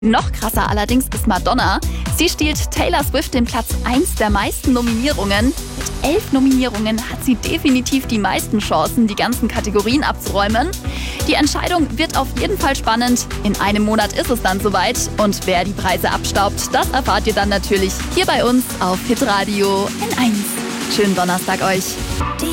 Noch krasser allerdings ist Madonna. Sie stiehlt Taylor Swift den Platz 1 der meisten Nominierungen. Mit 11 Nominierungen hat sie definitiv die meisten Chancen, die ganzen Kategorien abzuräumen. Die Entscheidung wird auf jeden Fall spannend. In einem Monat ist es dann soweit. Und wer die Preise abstaubt, das erfahrt ihr dann natürlich hier bei uns auf Hitradio N1. Schönen Donnerstag euch.